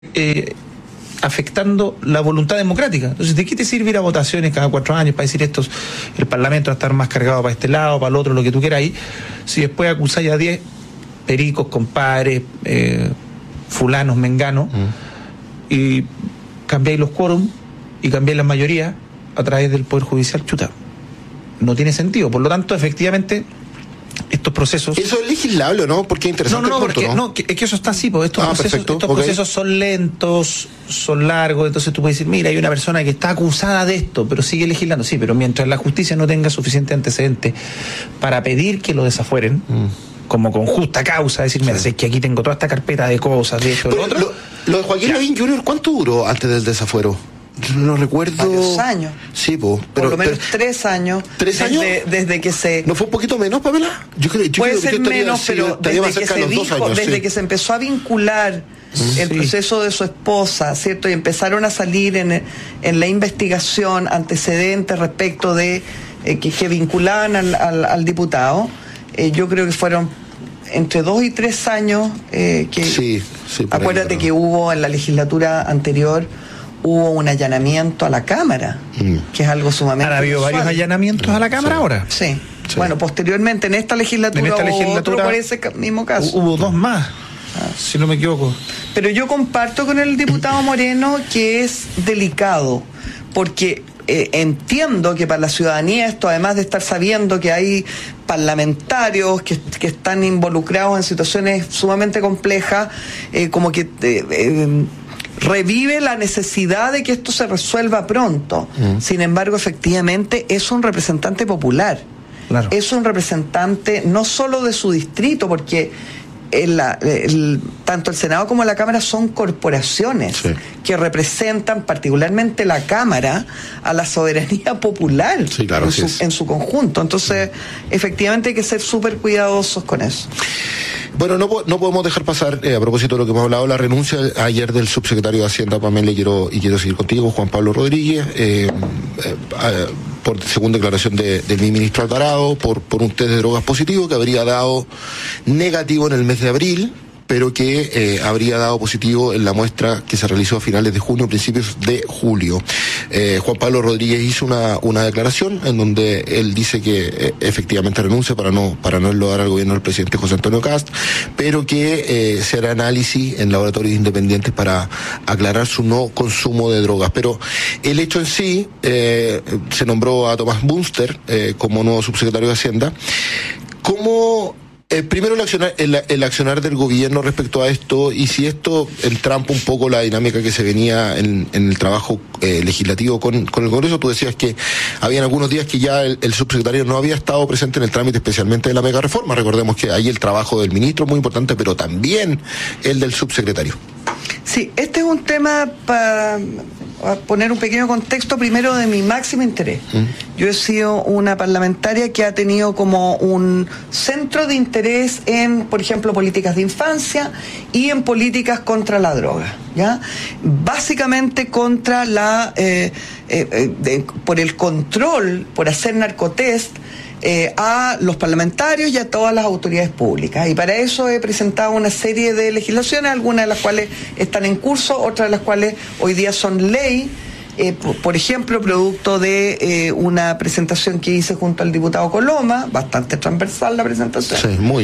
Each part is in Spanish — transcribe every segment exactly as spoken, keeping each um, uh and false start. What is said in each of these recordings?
Eh, afectando la voluntad democrática. Entonces, ¿de qué te sirve ir a votaciones cada cuatro años para decir esto, el Parlamento va a estar más cargado para este lado, para el otro, lo que tú quieras ahí, si después acusáis a diez pericos, compadres, eh, fulanos, menganos, mm. y cambiáis los quórum y cambiáis la mayoría a través del Poder Judicial? Chuta, no tiene sentido. Por lo tanto, efectivamente, estos procesos... ¿Eso es legislable o no? Porque es interesante. No, no, no, el punto, porque ¿no? no, que, es que eso está así, porque estos, ah, procesos, perfecto, estos okay. procesos son lentos, son largos, entonces tú puedes decir, mira, hay una persona que está acusada de esto, pero sigue legislando. Sí, pero mientras la justicia no tenga suficiente antecedente para pedir que lo desafueren, mm. como con justa causa, decir, mira, sí. es que aquí tengo toda esta carpeta de cosas, de esto, de lo otro. Lo, lo de Joaquín Lavín junior, ¿cuánto duró antes del desafuero? No recuerdo. Varios años. Sí, po, pero, por lo menos pero, tres años. ¿Tres desde, años? Desde que se... ¿No fue un poquito menos, Pamela? Yo creo, yo Puede creo ser que estaría, menos, sí, pero desde que se dijo, años, desde sí. que se empezó a vincular mm, el sí. proceso de su esposa, ¿cierto? Y empezaron a salir en, en la investigación antecedentes respecto de eh, que, que vinculaban al, al, al diputado. Eh, yo creo que fueron entre dos y tres años eh, que... Sí, sí. Acuérdate ahí, que hubo en la legislatura anterior... hubo un allanamiento a la Cámara, mm. que es algo sumamente... ¿Han habido usual. varios allanamientos sí. a la Cámara sí. ahora? Sí. sí. Bueno, posteriormente, en esta legislatura, en esta hubo legislatura otro por ese mismo caso. Hubo dos más, ah. si no me equivoco. Pero yo comparto con el diputado Moreno que es delicado, porque eh, entiendo que para la ciudadanía esto, además de estar sabiendo que hay parlamentarios que, que están involucrados en situaciones sumamente complejas, eh, como que... Eh, eh, revive la necesidad de que esto se resuelva pronto. Mm. Sin embargo, efectivamente, es un representante popular. Claro. Es un representante no solo de su distrito, porque el, el, tanto el Senado como la Cámara son corporaciones sí. que representan particularmente la Cámara a la soberanía popular sí, claro, en, su, en su conjunto. Entonces, mm. efectivamente hay que ser súper cuidadosos con eso. Bueno, no, no podemos dejar pasar, eh, a propósito de lo que hemos hablado, la renuncia ayer del subsecretario de Hacienda, Pamela, y quiero, y quiero seguir contigo, Juan Pablo Rodríguez, eh, eh, eh, por según declaración de, de mi ministro Alvarado, por, por un test de drogas positivo que habría dado negativo en el mes de abril, pero que eh, habría dado positivo en la muestra que se realizó a finales de junio, principios de julio. Eh, Juan Pablo Rodríguez hizo una, una declaración en donde él dice que eh, efectivamente renuncia para no para no enlodar al gobierno del presidente José Antonio Kast, pero que eh, se hará análisis en laboratorios independientes para aclarar su no consumo de drogas. Pero el hecho en sí, eh, se nombró a Tomás Bunster eh, como nuevo subsecretario de Hacienda. ¿Cómo... Eh, primero el accionar, el, el accionar del gobierno respecto a esto, y si esto entrampa un poco la dinámica que se venía en, en el trabajo eh, legislativo con, con el Congreso. Tú decías que habían algunos días que ya el, el subsecretario no había estado presente en el trámite, especialmente de la mega reforma. Recordemos que ahí el trabajo del ministro es muy importante, pero también el del subsecretario. Sí, este es un tema para poner un pequeño contexto primero de mi máximo interés. ¿Mm? Yo he sido una parlamentaria que ha tenido como un centro de interés en, por ejemplo, políticas de infancia y en políticas contra la droga, ¿ya? Básicamente contra la, eh, eh, de, por el control, por hacer narcotest, Eh, a los parlamentarios y a todas las autoridades públicas. Y para eso he presentado una serie de legislaciones, algunas de las cuales están en curso, otras de las cuales hoy día son ley. Eh, por, por ejemplo, producto de eh, una presentación que hice junto al diputado Coloma, bastante transversal la presentación. Sí, muy.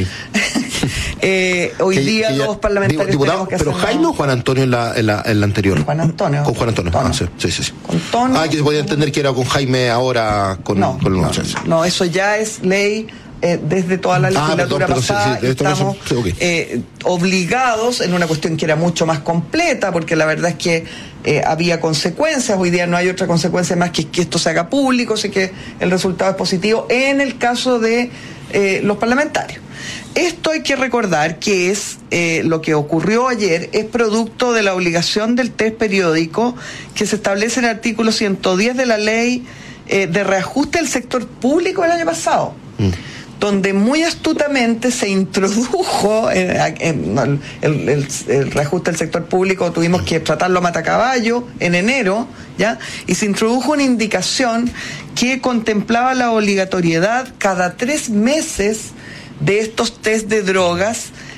eh, hoy que, día que ya, los parlamentarios digo, diputado, que pero hacer Jaime o Juan Antonio en la, en la, en la anterior. Juan Antonio. Con Juan Antonio. Tono. Ah, sí, sí, sí, sí. Con Tono. Ah, que se podía entender que era con Jaime ahora con, no, con no, no, eso ya es ley. Eh, desde toda la legislatura ah, perdón, pasada sí, sí, estamos sí, okay. eh, obligados en una cuestión que era mucho más completa, porque la verdad es que eh, había consecuencias. Hoy día no hay otra consecuencia más que que esto se haga público, así que el resultado es positivo en el caso de eh, los parlamentarios. Esto hay que recordar que es eh, lo que ocurrió ayer, es producto de la obligación del test periódico que se establece en el artículo ciento diez de la ley eh, de reajuste del sector público del año pasado. Mm. Donde muy astutamente se introdujo eh, eh, no, el, el, el, el reajuste del sector público, tuvimos que tratarlo a matacaballo en enero, ¿ya? Y se introdujo una indicación que contemplaba la obligatoriedad cada tres meses de estos test de drogas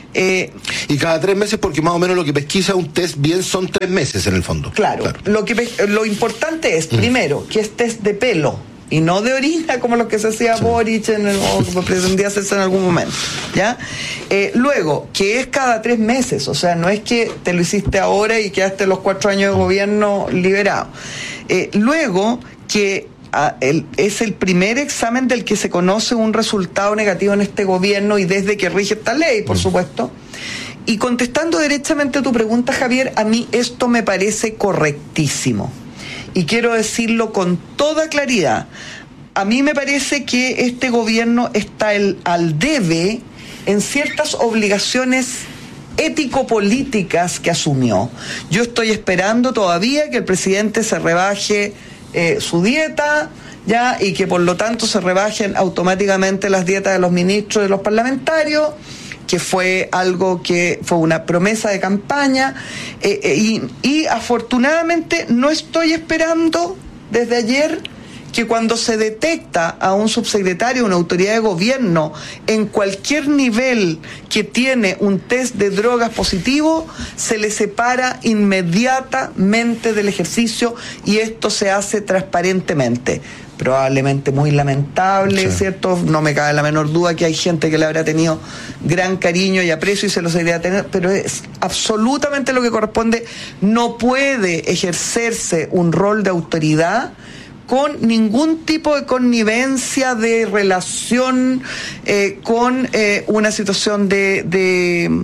Eh, y cada tres meses, porque más o menos lo que pesquisa un test bien son tres meses en el fondo. Claro, claro. Lo, que, lo importante es, mm. primero, que es test de pelo y no de orina como lo que se hacía sí. Boric en el, o como pretendía hacerse en algún momento, ¿ya? Eh, luego, que es cada tres meses, o sea, no es que te lo hiciste ahora y quedaste los cuatro años de gobierno liberado. Eh, luego, que a, el, es el primer examen del que se conoce un resultado negativo en este gobierno y desde que rige esta ley, por mm. supuesto. Y contestando derechamente a tu pregunta, Javier, a mí esto me parece correctísimo. Y quiero decirlo con toda claridad. A mí me parece que este gobierno está el, al debe en ciertas obligaciones ético-políticas que asumió. Yo estoy esperando todavía que el presidente se rebaje eh, su dieta, ya, y que por lo tanto se rebajen automáticamente las dietas de los ministros y de los parlamentarios, que fue algo que fue una promesa de campaña, eh, eh, y, y afortunadamente no estoy esperando desde ayer que cuando se detecta a un subsecretario, una autoridad de gobierno, en cualquier nivel que tiene un test de drogas positivo, se le separa inmediatamente del ejercicio y esto se hace transparentemente. Probablemente muy lamentable, sí. ¿Cierto? No me cabe la menor duda que hay gente que le habrá tenido gran cariño y aprecio y se lo debería tener, pero es absolutamente lo que corresponde. No puede ejercerse un rol de autoridad con ningún tipo de connivencia, de relación eh, con eh, una situación de, de,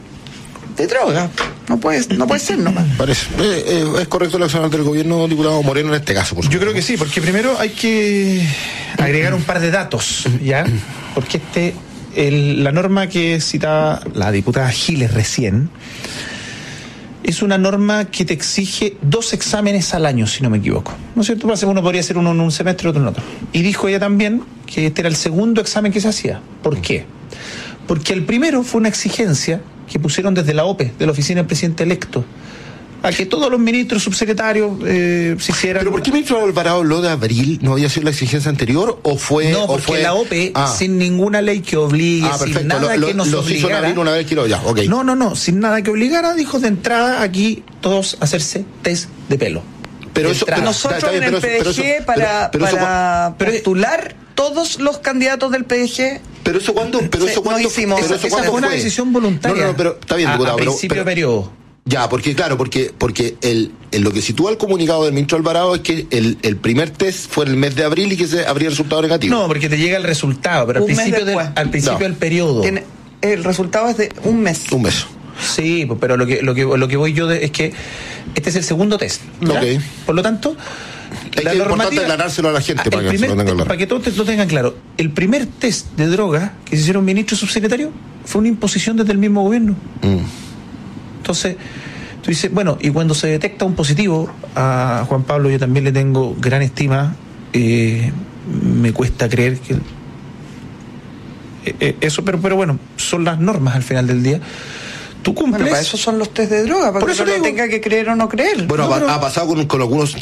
de droga. No puede, no puede ser nomás. Parece. Eh, eh, ¿Es correcto el accionar del gobierno, diputado Moreno, en este caso? Por Yo creo que sí, porque primero hay que agregar un par de datos, ¿ya? Porque este, el, la norma que citaba la diputada Giles recién es una norma que te exige dos exámenes al año, si no me equivoco. ¿No es cierto? Uno podría hacer uno en un semestre y otro en otro. Y dijo ella también que este era el segundo examen que se hacía. ¿Por qué? Porque el primero fue una exigencia que pusieron desde la O P E, de la Oficina del Presidente Electo, a que todos los ministros, subsecretarios eh, se hicieran... ¿Pero por qué el ministro Alvarado habló de abril? ¿No había sido la exigencia anterior? ¿O fue...? No, porque o fue... la O P E, ah. sin ninguna ley que obligue, ah, sin nada lo, que nos los obligara... Hizo en abril una vez que lo, ya, okay. No, no, no, sin nada que obligara, dijo de entrada aquí todos hacerse test de pelo. Pero eso, pero nosotros está, está bien, en el pero P D G, eso, pero, para, pero eso, para pero, postular todos los candidatos del P D G... Pero eso cuándo, pero eso cuándo, hicimos, pero eso esa cuándo fue una fue? decisión voluntaria. No, no, no, pero está bien, a, diputado, a pero, principio pero, de periodo. Ya, porque claro, porque porque el, el lo que sitúa el comunicado del ministro Alvarado es que el, el primer test fue en el mes de abril y que se habría resultado negativo. No, porque te llega el resultado, pero al un principio, del, al principio no. del periodo. Tiene, el resultado es de un mes. Un mes. Sí, pero lo que lo que lo que voy yo de, es que este es el segundo test. ¿Ya? Okay. Por lo tanto, es la que es importante aclarárselo a la gente para que, primer, lo tengan claro. para que todos lo tengan claro. El primer test de droga que se hicieron ministro y subsecretario fue una imposición desde el mismo gobierno. Mm. Entonces, tú dices, bueno, y cuando se detecta un positivo, a Juan Pablo yo también le tengo gran estima, eh, me cuesta creer que eh, eso, pero, pero bueno, son las normas al final del día. Tú cumples. Bueno, para eso son los test de droga, para por que eso no lo tenga que creer o no creer. Bueno, no, ha, pero... ha pasado con, con algunos